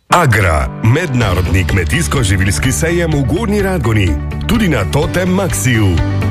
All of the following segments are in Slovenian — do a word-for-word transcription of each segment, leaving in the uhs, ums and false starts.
Agra, mednarodni kmetijsko-živilski sejem v Gornji Radgoni, tudi na Totem Maxiju.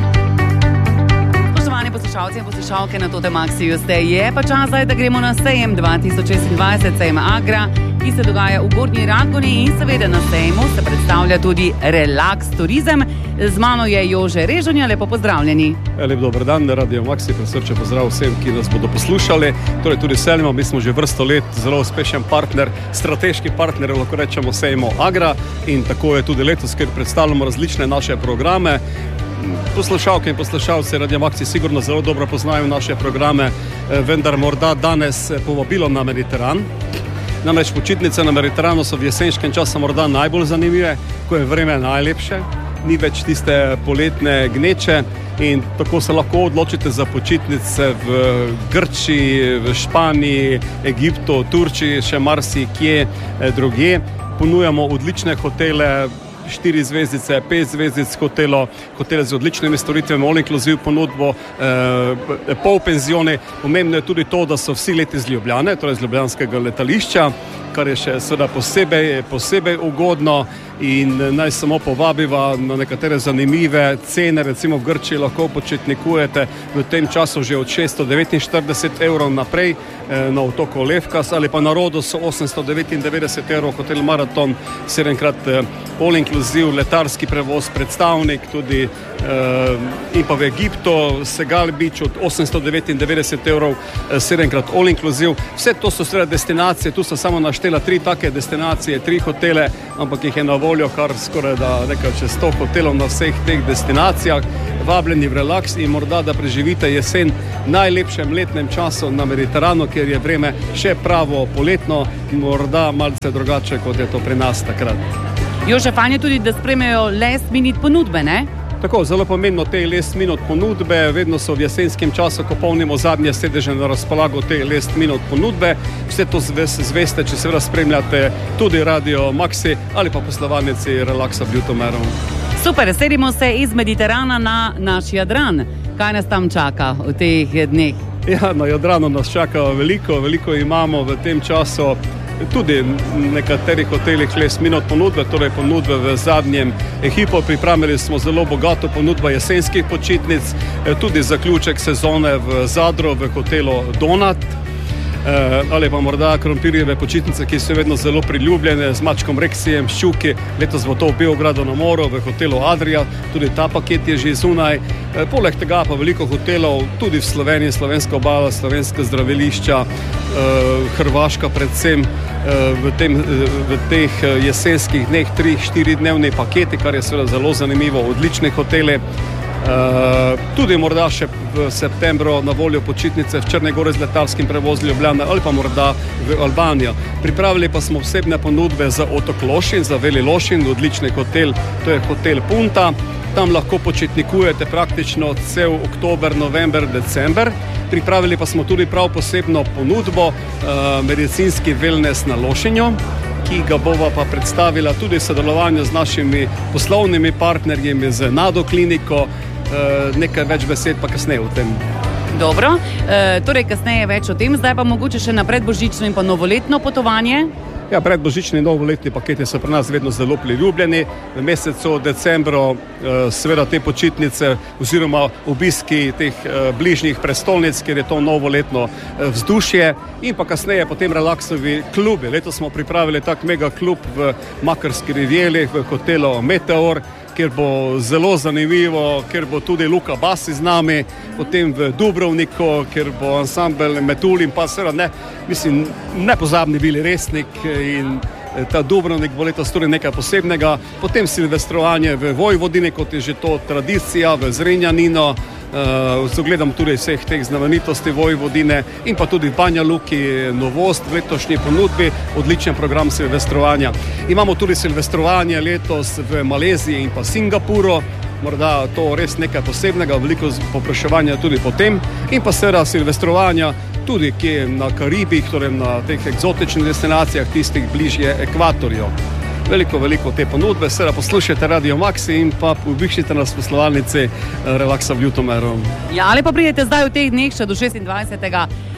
Spoštovani poslušalci in poslušalke, na Totem Maxiju ste, je pa čas, da gremo na sejem dva tisoč šestindvajset, sejem Agra, ki se dogaja v Gornji Radgoni, in seveda na sejmu se predstavlja tudi Relax Turizem. Z mano je Jože Režonja, lepo pozdravljeni. Lep dober dan, na Radio Maxi, prisrčen pozdrav vsem, ki nas bodo poslušali. Torej tudi selimo, mi smo že vrsto let zelo uspešen partner, strateški partner, lahko rečemo sejmo Agra, in tako je tudi letos, ker predstavljamo različne naše programe. Poslušalke in poslušalci Radio Maxi sigurno zelo dobro poznajo naše programe, vendar morda danes povabilo na Mediteran. Namreč počitnice na Mediteranu so v jesenskem času morda najbolj zanimive, ko je vreme najlepše, ni več tiste poletne gneče, in tako se lahko odločite za počitnice v Grčiji, v Španiji, Egiptu, Turčiji, še marsikje drugje. Ponujamo odlične hotele, štiri zvezdice, pet zvezdic hotelo, hotele z odličnimi storitvami, all inclusive ponudbo, eh, pol penzione. Pomembno je tudi to, da so vsi leti z Ljubljane, torej z ljubljanskega letališča, kar je še seveda posebej, posebej ugodno, in naj samo povabiva na nekatere zanimive cene. Recimo v Grčiji lahko počitnikujete v tem času že od šeststo devetinštirideset evrov naprej eh, na otoku Lefkas, ali pa na Rodosu osemsto devetindevetdeset evrov, hotel Maraton, sedemkrat eh, all inclusive letarski prevoz, predstavnik tudi eh, in pa v Egiptu Segal Beach od osemsto devetindevetdeset evrov, eh, sedemkrat all inclusive. Vse to so seveda destinacije, tu so samo naštela tri take destinacije, tri hotele, ampak jih je na voljo kar skoraj da nekaj čez sto hotelov na vseh teh destinacijah. Vabljeni v Relax in morda da preživite jesen v najlepšem letnem času na Mediteranu, ker je vreme še pravo poletno, morda malce drugače, kot je to pri nas takrat. Jože, fajn je tudi, da sprejmejo last minute ponudbe, ne? Tako, zelo pomembno te last minute ponudbe, vedno so v jesenskem času, ko polnimo zadnje sedeže, na razpolago te last minute ponudbe. Vse to zveste, če seveda spremljate tudi Radio Maxi ali pa poslovalnici Relaxa v Ljutomeru. Super, sedimo se iz Mediterana na naš Jadran. Kaj nas tam čaka v teh dneh? Ja, na Jadranu nas čaka veliko, veliko imamo v tem času. Tudi nekaterih hotelih last minute ponudbe, torej ponudbe v zadnjem hipu. Pripravili smo zelo bogato ponudbo jesenskih počitnic, tudi zaključek sezone v Zadru v hotelu Donat, ali pa morda krompirjeve počitnice, ki so vedno zelo priljubljene, z mačkom Reksijem, ščuki. Letos bo to v Beogradu na moru, v hotelu Adria, tudi ta paket je že zunaj. Poleg tega pa veliko hotelov tudi v Sloveniji, slovenska obala, slovenska zdravilišča, Hrvaška predvsem, v, tem, v teh jesenskih dneh tri, štiri dnevni paketi, kar je seveda zelo zanimivo, odlične hotele. Uh, tudi morda še v septembru na voljo počitnice v Črne gore z letalskim prevozom Ljubljana ali pa morda v Albanijo. Pripravili pa smo posebne ponudbe za otok Lošinj, za Veli Lošinj, odlični hotel, to je hotel Punta. Tam lahko počitnikujete praktično cel oktober, november, december. Pripravili pa smo tudi prav posebno ponudbo, uh, medicinski wellness na Lošinju, ki ga bova pa predstavila tudi v sodelovanju z našimi poslovnimi partnerji, z Nado kliniko, nekaj več besed pa kasneje o tem. Dobro, e, torej kasneje več o tem, zdaj pa mogoče še na predbožično in pa novoletno potovanje. Ja, predbožični in novoletni paketi so pri nas vedno zelo priljubljeni. V mesecu decembru seveda te počitnice oziroma obiski teh bližnjih prestolnic, kjer je to novoletno vzdušje, in pa kasneje potem relaksovi klubi. Letos smo pripravili tak mega klub v Makarski rivieri, v hotelu Meteor, kjer bo zelo zanimivo, kjer bo tudi Luka Basi z nami, potem v Dubrovniku, kjer bo ansambel Metul in pa seveda ne, mislim, nepozabni Bili Resnik, in ta Dubrovnik bo letos tudi nekaj posebnega. Potem silvestrovanje v Vojvodini, kot je že to tradicija, v Zrenjanino, uh, zagledam tudi vseh teh znamenitosti Vojvodine, in pa tudi v Banja Luki novost v letošnji ponudbi, odličen program silvestrovanja. Imamo tudi silvestrovanje letos v Maleziji in pa Singapuru, morda to res nekaj posebnega, veliko popraševanja tudi po tem, in pa seveda silvestrovanja tudi kje na Karibih, torej na teh eksotičnih destinacijah, tistih bližje ekvatorju. Veliko, veliko te ponudbe, seveda poslušajte Radio Maxi in pa obiščite nas v poslovalnici Relaxa v Ljutomeru. Ja, ali pa pridete zdaj v teh dneh še do šestindvajsetega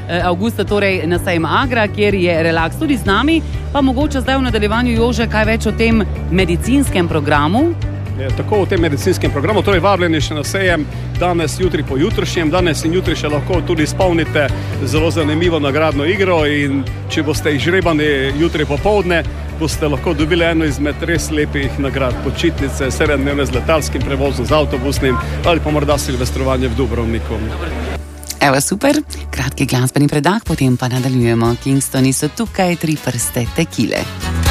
avgusta torej na sejem Agra, kjer je Relax tudi z nami. Pa mogoče zdaj v nadaljevanju, Jože, kaj več o tem medicinskem programu? Je, tako v tem medicinskem programu, torej vabljeni še na sejem danes, jutri, pojutrišnjem. Danes in jutri še lahko tudi spomnite zelo zanimivo nagradno igro in če boste izžrebani jutri popoldne, boste lahko dobili eno izmed res lepih nagrad, počitnice, sedemdnevne z letalskim prevozom, z avtobusnim ali pa morda silvestrovanje v Dubrovniku. Evo, super, kratki glasbeni predah, potem pa nadaljujemo. Kingstoni so tukaj, tri prste tekile.